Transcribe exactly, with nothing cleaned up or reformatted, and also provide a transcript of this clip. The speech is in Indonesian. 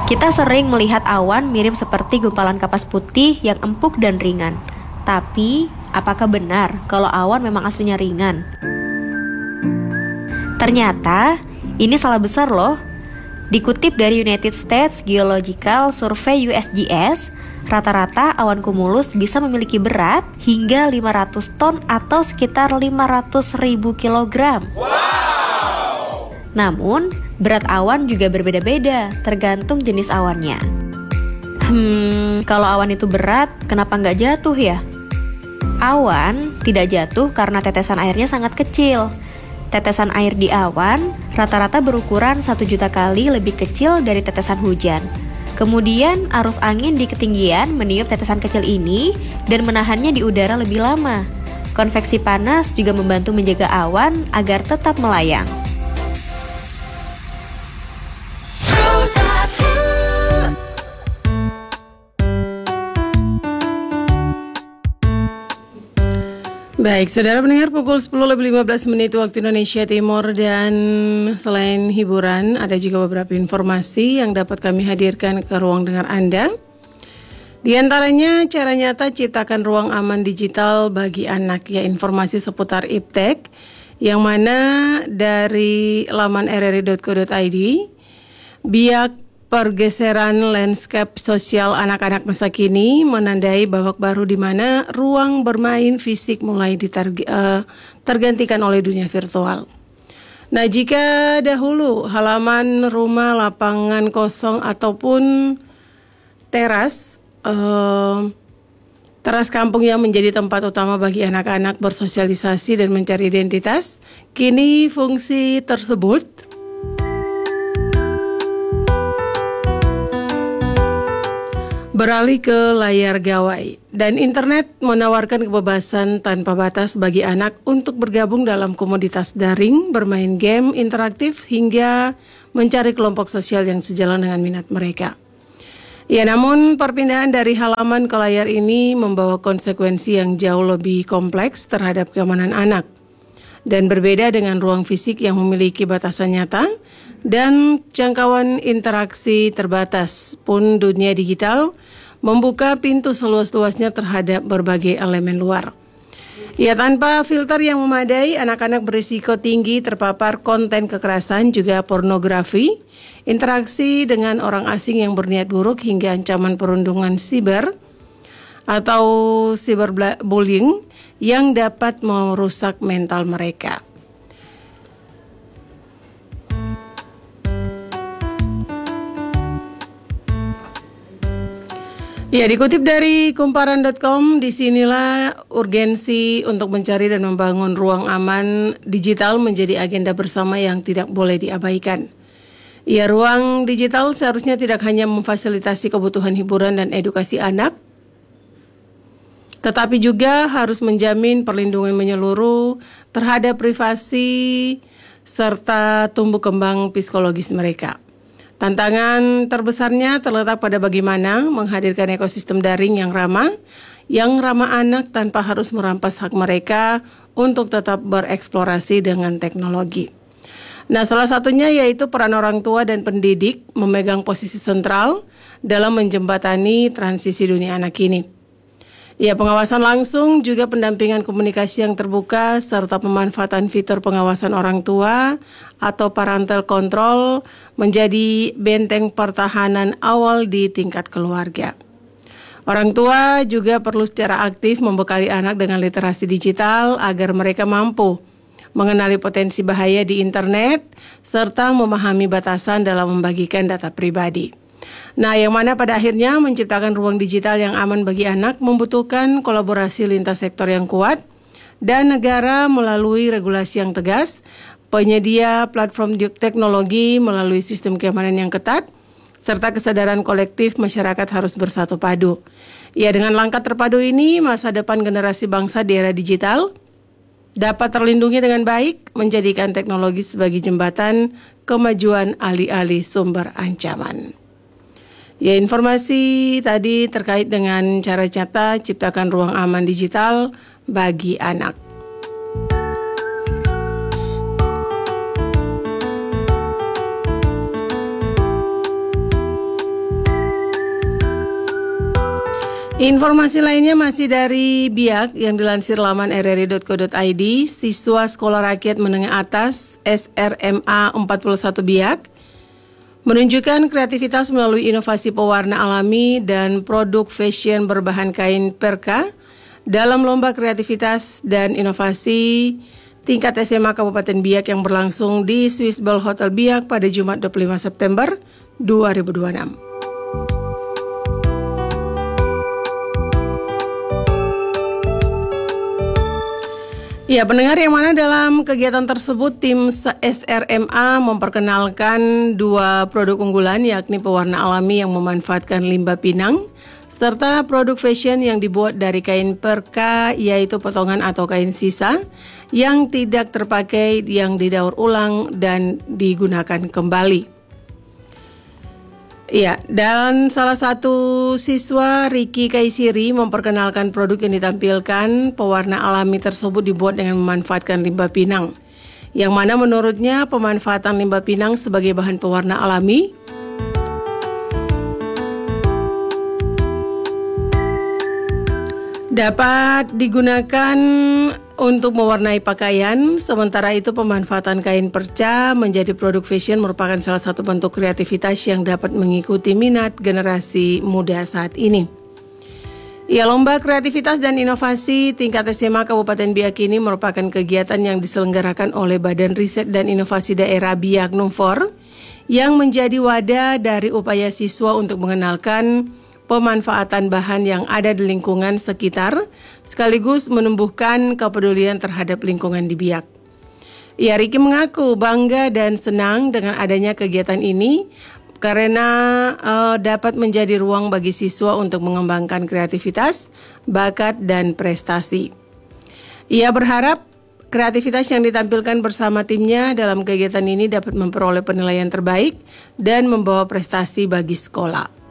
Kita sering melihat awan mirip seperti gumpalan kapas putih yang empuk dan ringan. Tapi, apakah benar kalau awan memang aslinya ringan? Ternyata, ini salah besar loh. Dikutip dari United States Geological Survey U S G S, rata-rata awan cumulus bisa memiliki berat hingga lima ratus ton atau sekitar lima ratus ribu kilogram. Wow! Namun, berat awan juga berbeda-beda, tergantung jenis awannya. Hmm, kalau awan itu berat, kenapa nggak jatuh ya? Awan tidak jatuh karena tetesan airnya sangat kecil. Tetesan air di awan rata-rata berukuran satu juta kali lebih kecil dari tetesan hujan. Kemudian, arus angin di ketinggian meniup tetesan kecil ini dan menahannya di udara lebih lama. Konveksi panas juga membantu menjaga awan agar tetap melayang. Baik, saudara pendengar, pukul sepuluh lebih lima belas menit waktu Indonesia Timur, dan selain hiburan ada juga beberapa informasi yang dapat kami hadirkan ke ruang dengar Anda. Di antaranya cara nyata ciptakan ruang aman digital bagi anak, ya, informasi seputar Iptek yang mana dari laman r r i dot co dot i d. Biak pergeseran landscape sosial anak-anak masa kini menandai babak baru di mana ruang bermain fisik mulai diterg- uh, tergantikan oleh dunia virtual. Nah, jika dahulu halaman rumah, lapangan kosong ataupun teras uh, teras kampung yang menjadi tempat utama bagi anak-anak bersosialisasi dan mencari identitas, kini fungsi tersebut beralih ke layar gawai, dan internet menawarkan kebebasan tanpa batas bagi anak untuk bergabung dalam komunitas daring, bermain game interaktif, hingga mencari kelompok sosial yang sejalan dengan minat mereka. Ya, namun perpindahan dari halaman ke layar ini membawa konsekuensi yang jauh lebih kompleks terhadap keamanan anak. Dan berbeda dengan ruang fisik yang memiliki batasan nyata dan jangkauan interaksi terbatas, pun dunia digital membuka pintu seluas-luasnya terhadap berbagai elemen luar. Ya, tanpa filter yang memadai, anak-anak berisiko tinggi terpapar konten kekerasan, juga pornografi, interaksi dengan orang asing yang berniat buruk, hingga ancaman perundungan siber atau cyberbullying yang dapat merusak mental mereka. Ya, dikutip dari kumparan dot com, disinilah urgensi untuk mencari dan membangun ruang aman digital menjadi agenda bersama yang tidak boleh diabaikan. Ya, ruang digital seharusnya tidak hanya memfasilitasi kebutuhan hiburan dan edukasi anak, tetapi juga harus menjamin perlindungan menyeluruh terhadap privasi serta tumbuh kembang psikologis mereka. Tantangan terbesarnya terletak pada bagaimana menghadirkan ekosistem daring yang ramah, yang ramah anak tanpa harus merampas hak mereka untuk tetap bereksplorasi dengan teknologi. Nah, salah satunya yaitu peran orang tua dan pendidik memegang posisi sentral dalam menjembatani transisi dunia anak ini. Ya, pengawasan langsung, juga pendampingan komunikasi yang terbuka, serta pemanfaatan fitur pengawasan orang tua atau parental control menjadi benteng pertahanan awal di tingkat keluarga. Orang tua juga perlu secara aktif membekali anak dengan literasi digital agar mereka mampu mengenali potensi bahaya di internet, serta memahami batasan dalam membagikan data pribadi. Nah, yang mana pada akhirnya menciptakan ruang digital yang aman bagi anak membutuhkan kolaborasi lintas sektor yang kuat dan negara melalui regulasi yang tegas, penyedia platform teknologi melalui sistem keamanan yang ketat, serta kesadaran kolektif masyarakat harus bersatu padu. Ya, dengan langkah terpadu ini, masa depan generasi bangsa di era digital dapat terlindungi dengan baik, menjadikan teknologi sebagai jembatan kemajuan alih-alih sumber ancaman. Ya, informasi tadi terkait dengan cara nyata ciptakan ruang aman digital bagi anak. Informasi lainnya masih dari Biak yang dilansir laman r r i dot co dot i d. Siswa Sekolah Rakyat Menengah Atas S R M A empat puluh satu Biak menunjukkan kreativitas melalui inovasi pewarna alami dan produk fashion berbahan kain perka dalam lomba kreativitas dan inovasi tingkat S M A Kabupaten Biak yang berlangsung di Swiss Bell Hotel Biak pada Jumat dua puluh lima September dua ribu dua puluh enam. Ya, pendengar yang mana dalam kegiatan tersebut tim S R M A memperkenalkan dua produk unggulan yakni pewarna alami yang memanfaatkan limbah pinang serta produk fashion yang dibuat dari kain perka yaitu potongan atau kain sisa yang tidak terpakai yang didaur ulang dan digunakan kembali. Ya, dan salah satu siswa Riki Kaisiri memperkenalkan produk yang ditampilkan. Pewarna alami tersebut dibuat dengan memanfaatkan limbah pinang, yang mana menurutnya pemanfaatan limbah pinang sebagai bahan pewarna alami dapat digunakan untuk mewarnai pakaian. Sementara itu pemanfaatan kain perca menjadi produk fashion merupakan salah satu bentuk kreativitas yang dapat mengikuti minat generasi muda saat ini. Ya, lomba kreativitas dan inovasi tingkat S M A Kabupaten Biak ini merupakan kegiatan yang diselenggarakan oleh Badan Riset dan Inovasi Daerah Biak Numfor yang menjadi wadah dari upaya siswa untuk mengenalkan pemanfaatan bahan yang ada di lingkungan sekitar, sekaligus menumbuhkan kepedulian terhadap lingkungan di Biak. Ya, Riki mengaku bangga dan senang dengan adanya kegiatan ini karena uh, dapat menjadi ruang bagi siswa untuk mengembangkan kreativitas, bakat, dan prestasi. Ia berharap kreativitas yang ditampilkan bersama timnya dalam kegiatan ini dapat memperoleh penilaian terbaik dan membawa prestasi bagi sekolah.